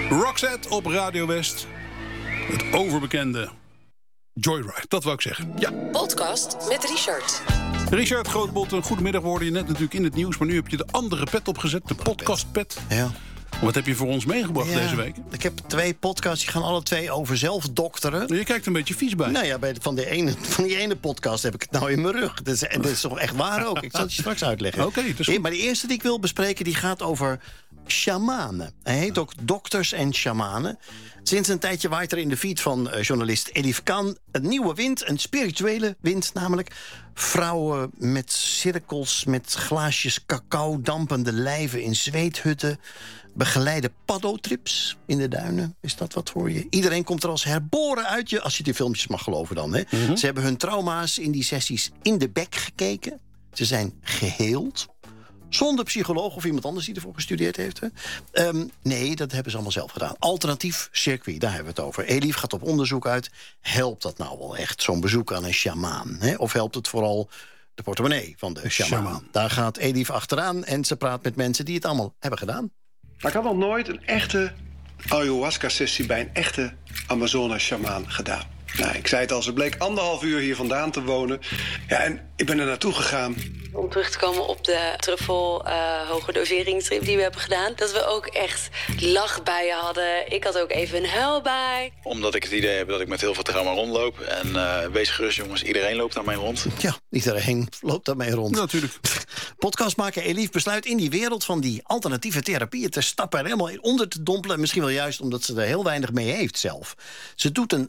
Roxette op Radio West. Het overbekende Joyride, dat wou ik zeggen. Ja. Podcast met Richard. Richard Grootbot, een goedemiddag. We hoorden je net natuurlijk in het nieuws, maar nu heb je de andere pet opgezet, de podcastpet. Ja. Wat heb je voor ons meegebracht deze week? Ik heb 2 podcasts, die gaan alle 2 over zelfdokteren. Je kijkt een beetje vies bij. Nou ja, van die ene podcast heb ik het nou in mijn rug. Dat is toch echt waar ook. Ik zal het je straks uitleggen. Oké, dat is goed. Maar de eerste die ik wil bespreken, die gaat over shamanen. Hij heet ook Dokters en Shamanen. Sinds een tijdje waait er in de feed van journalist Elif Khan een nieuwe wind, een spirituele wind namelijk. Vrouwen met cirkels, met glaasjes cacao, dampende lijven in zweethutten, begeleide paddotrips in de duinen. Is dat wat voor je? Iedereen komt er als herboren uit je, als je die filmpjes mag geloven dan. Hè? Mm-hmm. Ze hebben hun trauma's in die sessies in de bek gekeken. Ze zijn geheeld. Zonder psycholoog of iemand anders die ervoor gestudeerd heeft. Hè? Nee, dat hebben ze allemaal zelf gedaan. Alternatief circuit, daar hebben we het over. Elif gaat op onderzoek uit. Helpt dat nou wel echt, zo'n bezoek aan een sjamaan? Hè? Of helpt het vooral de portemonnee van de sjamaan? Daar gaat Elif achteraan en ze praat met mensen die het allemaal hebben gedaan. Maar ik had nog nooit een echte ayahuasca-sessie bij een echte Amazone-sjamaan gedaan. Nou, ik zei het al, ze bleek 1,5 uur hier vandaan te wonen. Ja, en ik ben er naartoe gegaan. Om terug te komen op de truffel hoge doseringstrip die we hebben gedaan. Dat we ook echt lachbuien hadden. Ik had ook even een huilbui. Omdat ik het idee heb dat ik met heel veel trauma rondloop. En wees gerust jongens, iedereen loopt daarmee rond. Ja, iedereen loopt daarmee rond. Ja, natuurlijk. Podcastmaker Elif besluit in die wereld van die alternatieve therapieën te stappen en helemaal onder te dompelen. Misschien wel juist omdat ze er heel weinig mee heeft zelf. Ze doet een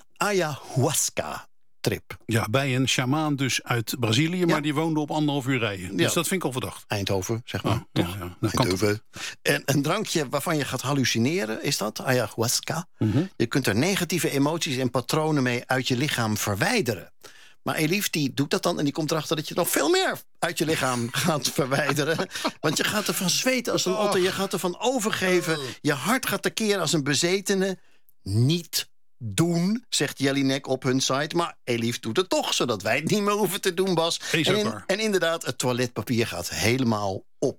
ayahuasca-trip. Ja, bij een sjamaan dus uit Brazilië, maar die woonde op 1,5 uur rijden. Dus dat vind ik al verdacht. Eindhoven, zeg maar. Eindhoven. En een drankje waarvan je gaat hallucineren, is dat? Ayahuasca. Mm-hmm. Je kunt er negatieve emoties en patronen mee uit je lichaam verwijderen. Maar Elif die doet dat dan en die komt erachter dat je nog veel meer uit je lichaam gaat verwijderen. Want je gaat ervan zweten als een otter, je gaat ervan overgeven. Je hart gaat tekeer als een bezetene. Niet doen, zegt Jelinek op hun site. Maar Elif doet het toch, zodat wij het niet meer hoeven te doen, Bas. En inderdaad, het toiletpapier gaat helemaal op.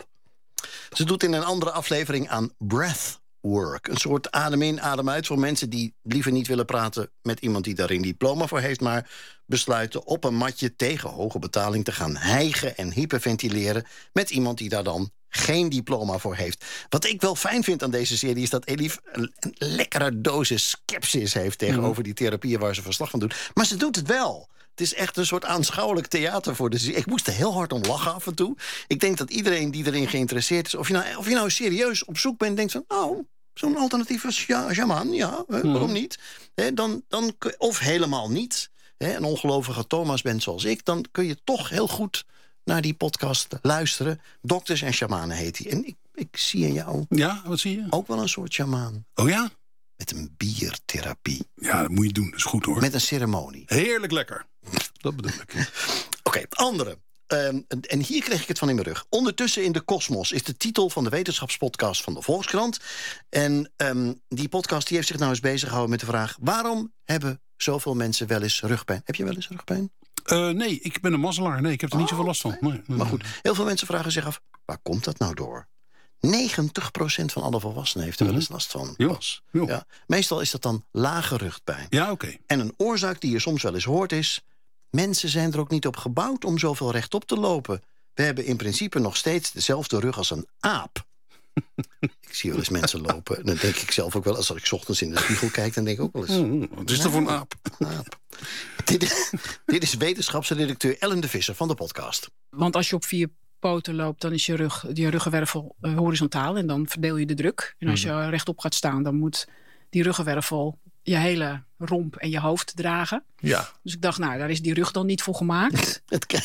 Ze doet in een andere aflevering aan breathwork. Een soort adem in, adem uit voor mensen die liever niet willen praten met iemand die daar een diploma voor heeft, maar besluiten op een matje tegen hoge betaling te gaan hijgen en hyperventileren met iemand die daar dan geen diploma voor heeft. Wat ik wel fijn vind aan deze serie is dat Elif een lekkere dosis skepsis heeft tegenover die therapieën waar ze verslag van doet. Maar ze doet het wel. Het is echt een soort aanschouwelijk theater voor de serie. Ik moest er heel hard om lachen af en toe. Ik denk dat iedereen die erin geïnteresseerd is, of je nou serieus op zoek bent, denkt van, nou, zo'n alternatieve shaman, ja, waarom niet? Of helemaal niet. Een ongelovige Thomas bent zoals ik, dan kun je toch heel goed naar die podcast luisteren. Dokters en Shamanen heet die. En ik zie in jou... Ja, wat zie je? Ook wel een soort shamaan. Oh ja? Met een biertherapie. Ja, dat moet je doen. Dat is goed hoor. Met een ceremonie. Heerlijk lekker. Dat bedoel ik. Oké, andere. En hier kreeg ik het van in mijn rug. Ondertussen in de kosmos is de titel van de wetenschapspodcast van de Volkskrant. En die podcast die heeft zich nou eens bezig gehouden met de vraag: waarom hebben zoveel mensen wel eens rugpijn? Heb je wel eens rugpijn? Nee, ik ben een mazzelaar. Nee, ik heb er niet zoveel last van. Nee. Maar goed, heel veel mensen vragen zich af, waar komt dat nou door? 90% van alle volwassenen heeft er wel eens last van. Ja. Meestal is dat dan lage rugpijn. Ja, oké. En een oorzaak die je soms wel eens hoort is, mensen zijn er ook niet op gebouwd om zoveel rechtop te lopen. We hebben in principe nog steeds dezelfde rug als een aap. Ik zie wel eens mensen lopen. En dan denk ik zelf ook wel, als ik 's ochtends in de spiegel kijk, dan denk ik ook wel eens, wat is er voor een aap? Dit is wetenschapsredacteur Ellen de Visser van de podcast. Want als je op 4 poten loopt, dan is je ruggenwervel horizontaal en dan verdeel je de druk. En als je rechtop gaat staan, dan moet die ruggenwervel je hele romp en je hoofd dragen. Ja. Dus ik dacht, nou, daar is die rug dan niet voor gemaakt.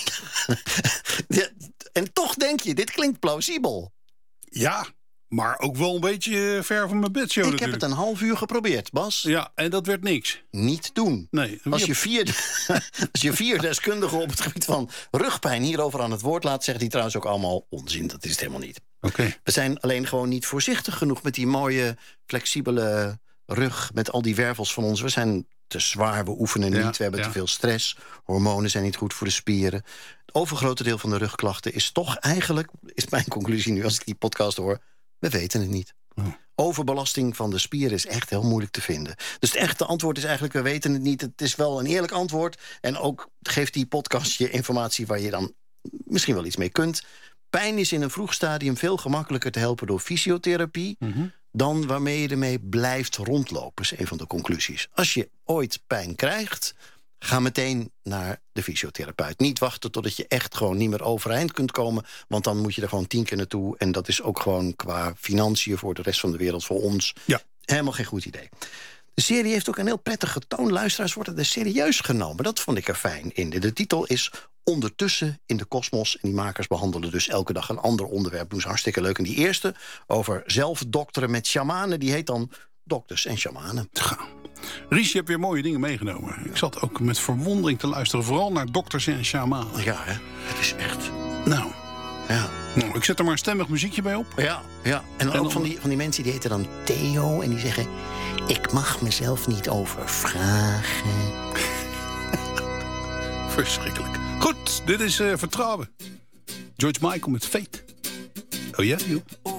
En toch denk je, dit klinkt plausibel. Ja, maar ook wel een beetje ver van mijn bedshow natuurlijk. Ik heb het een half uur geprobeerd, Bas. Ja, en dat werd niks. Niet doen. Nee. Als je 4 deskundigen op het gebied van rugpijn hierover aan het woord laat, zeggen die trouwens ook allemaal onzin. Dat is het helemaal niet. Okay. We zijn alleen gewoon niet voorzichtig genoeg met die mooie, flexibele rug, met al die wervels van ons. We zijn te zwaar, we oefenen niet, we hebben te veel stress. Hormonen zijn niet goed voor de spieren. Het overgrote deel van de rugklachten is toch eigenlijk, is mijn conclusie nu als ik die podcast hoor, we weten het niet. overbelasting van de spieren is echt heel moeilijk te vinden. Dus het echte antwoord is eigenlijk, we weten het niet. Het is wel een eerlijk antwoord. En ook geeft die podcast je informatie waar je dan misschien wel iets mee kunt. Pijn is in een vroeg stadium veel gemakkelijker te helpen door fysiotherapie dan waarmee je ermee blijft rondlopen, is een van de conclusies. Als je ooit pijn krijgt, ga meteen naar de fysiotherapeut. Niet wachten totdat je echt gewoon niet meer overeind kunt komen, want dan moet je er gewoon 10 keer naartoe. En dat is ook gewoon qua financiën voor de rest van de wereld, voor ons, helemaal geen goed idee. De serie heeft ook een heel prettige toon. Luisteraars worden er serieus genomen. Dat vond ik er fijn in. De titel is Ondertussen in de Kosmos. En die makers behandelen dus elke dag een ander onderwerp. Doen ze hartstikke leuk. En die eerste over zelfdokteren met shamanen, die heet dan Dokters en Shamanen. Ries, je hebt weer mooie dingen meegenomen. Ik zat ook met verwondering te luisteren, vooral naar dokters en shamanen. Ja, hè? Het is echt... Nou, ja. Nou, ik zet er maar een stemmig muziekje bij op. Ja. En dan ook van die mensen die heten dan Theo en die zeggen: ik mag mezelf niet overvragen. Verschrikkelijk. Goed, dit is Vertrouwen. George Michael met Fate. Oh ja, joh.